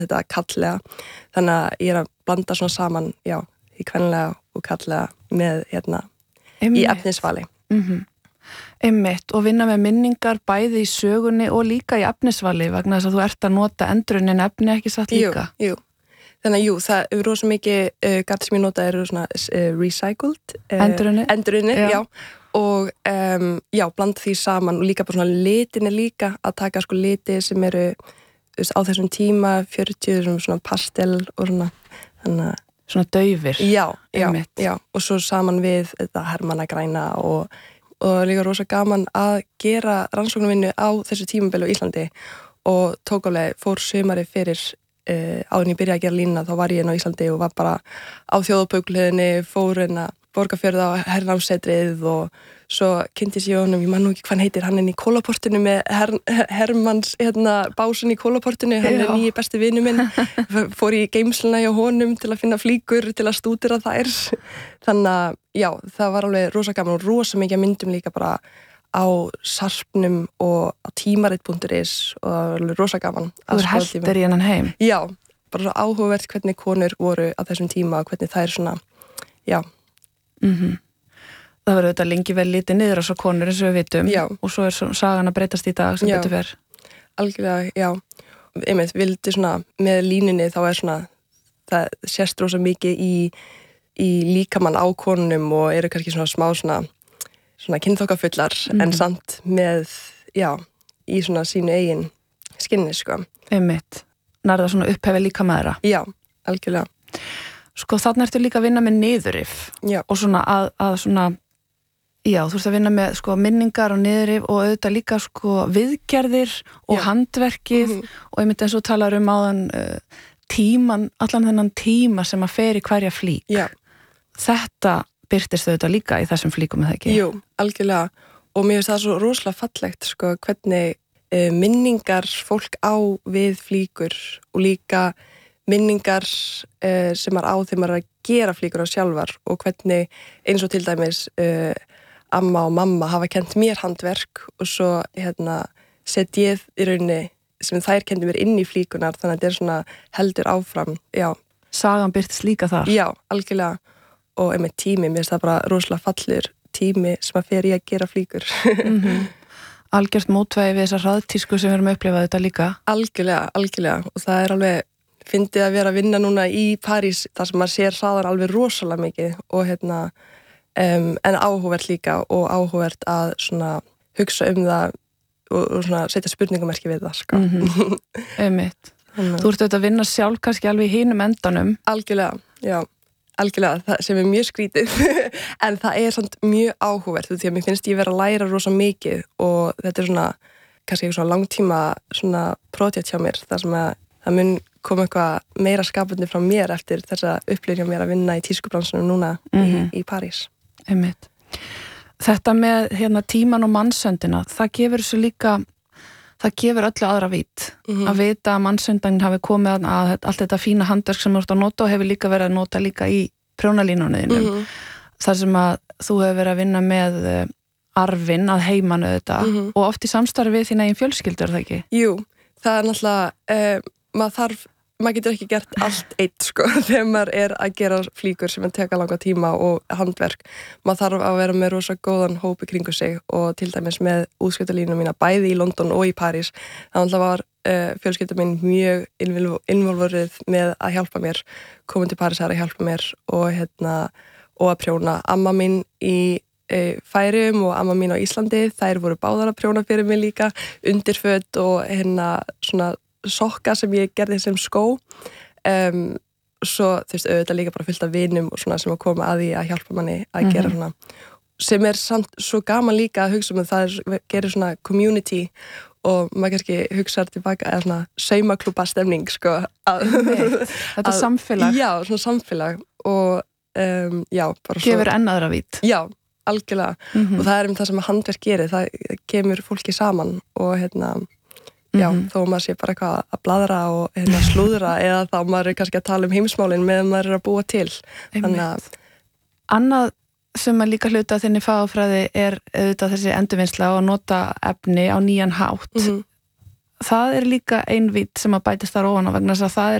þetta kallega, þannig að ég að blanda svona saman, já, í kvenlega og kallega með í efnisvali. Einmitt, og vinna með minningar bæði í sögunni og líka í efnisvali vegna þess að þú ert að nota endurunnin efni ekki satt líka. Jú. Þannig að það er rosa mikið garð sem ég nota eru svona recycled. Endurunni, já. Og blanda því saman og líka bara svona litinni líka að taka sko liti sem eru á þessum tíma 40 svona pastel og svona þannig að svona daufir. Já, og svo saman við þetta hermannagræna og líka rosa gaman að gera rannsóknarvinnu á þessu tímabili á Íslandi og tók alveg fór sumari fyrir áður en ég byrjaði að gera línuna þá var ég á Íslandi og var bara á þjóðarbókleðinni, fór Borgarfjörð á hernámssetrið og svo kynntist ég honum, ég man nú ekki hvað hann heitir, hann í Kólaportinu með Hermanns básun í Kólaportinu, hann nýji besti vinur minn, fór í geymsluna hjá honum til að finna flíkur, til að stúdera þær, þannig að já, það var alveg rosa gaman og rosa mikið myndum líka bara á sarpnum og á tímarit.is og alveg rosa gaman. Þú heldur í hennan heim? Já, bara svo áhugavert hvernig konur voru á þessum tíma og hvernig þær svona, já. Það verður þetta lengi vel litið niður á svo konur eins og við vitum og svo er sagan að breytast í dag sem betur fer. Algjörlega, já. Einmitt, vildi svona með línunni þá er svona, það sést rosa mikið í líkamann á konunum og eru kannski svona smá svona kynþokkafullar en samt með, já, í svona sínu eigin skinni, sko. Einmitt, nærða svona upphefi líka með þeirra. Já, algjörlega. Sko þarna ertu líka að vinna með niðurrif og svona að svona, já, þú ert að vinna með sko minningar og niðurrif og auðvitað líka sko viðgerðir og handverkið og einmitt eins og talar áðan tíman, allan þennan tíma sem að fer í hverja flík. Já. Þetta birtist auðvitað líka í þessum flíkum, eða ekki? Jú, algjörlega. Og mér finnst það svo rosalega fallegt, sko, hvernig minningar fólk á við flíkur og líka minningar sem á þegar maður að gera flíkur á sjálfar og hvernig eins og til dæmis amma og mamma hafa kennt mér handverk og svo set ég í rauninni sem þær kendi mér inn í flíkunar þannig að þetta er svona heldur áfram, já. Sagan birtist líka þar? Já, algjörlega og einmitt tími, mér finnst það bara rosalega fallur tími sem að fer í að gera flíkur. Algjört mótvægi við þessar hraðtísku sem við erum að upplifa þetta líka? Algjörlega og það er alveg fyndið að vera að vinna núna í París þar sem maður sér hraðan alveg rosalega mikið og en áhugavert líka og áhugavert að svona hugsa það og svona setja spurningamerki við það, sko. Einmitt. Þú ert auðvitað að vinna sjálf kannski alveg í hinum endanum. Algjörlega, já. Algjörlega, það sem er mjög skrítið en það er samt mjög áhugavert því að mér finnst ég vera að læra rosa mikið og þetta er svona, kannski eitthvað svona langtíma svona projekt hjá mér þar sem að það mun koma eitthvað meira skapandi frá mér eftir þessa upplifun hjá mér að vinna í tískubransunum núna í París. Einmitt. Þetta með tíman og mannsöndina, það gefur þessu líka, það gefur öllu aðra vít að vita að mannsöndin hafi komið að allt þetta fína handverk sem þú ert að nota og hefur líka verið að nota líka í prjónalínunniðinum. Þar sem að þú hefur verið að vinna með arfinn að heimanu þetta og oft í samstarfi við þín eigin fjölskyldur, það ekki? Jú, það er náttúrulega, maður getur ekki gert allt eitt, sko, þegar maður er að gera flíkur sem teka langa tíma og handverk. Maður þarf að vera með rosa góðan hópi kringu sig og til dæmis með útskriftarlínuna mína bæði í London og í París. Þannig var fjölskylda mín mjög involverið með að hjálpa mér, komið til Parísar að hjálpa mér og að prjóna. Amma mín í Færeyjum og amma mín á Íslandi, þær voru báðar að prjóna fyrir mig líka, undirföt og svona sokka sem ég gerði sem skó svo þú veist auðvitað líka bara fullt af vinum og svona sem að koma að því að hjálpa manni að gera svona sem er samt svo gaman líka að hugsa það gerir svona community og maður kannski hugsaður tilbaka eða svona saumaklúbba stemning, sko þetta samfélag já, svona samfélag og já, bara svo gefur enn aðra vít já, algjörlega og það er það sem að handverk gerir, það kemur fólki saman og já, þó maður sé bara eitthvað að bladra og slúðra eða þá maður er kannski að tala um heimsmálin meðan maður er að búa til. Þannig að annað sem að líka hluta þinni fagafræði er auðvitað þessi endurvinnsla og að nota efni á nýjan hátt. það er líka ein vít sem að bætist þar ofan á vegna þess að það er